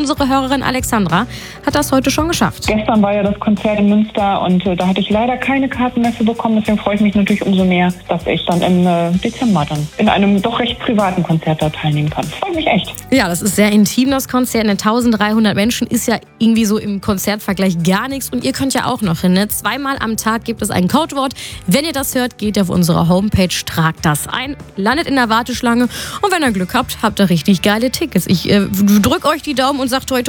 unsere Hörerin Alexandra hat das heute schon geschafft. Gestern war ja das Konzert in Münster und da hatte ich leider keine Karten mehr für bekommen. Deswegen freue ich mich natürlich umso mehr, dass ich dann im Dezember dann in einem doch recht privaten Konzert da teilnehmen kann. Freut mich echt. Ja, das ist sehr intim, das Konzert. 1300 Menschen ist ja irgendwie so im Konzertvergleich gar nichts. Und ihr könnt ja auch noch hin. Ne? 2-mal am Tag gibt es ein Codewort. Wenn ihr das hört, geht auf unsere Homepage, tragt das ein, landet in der Warteschlange. Und wenn ihr Glück habt, habt ihr richtig geile Tickets. Ich drück euch die Daumen und sag toi toi.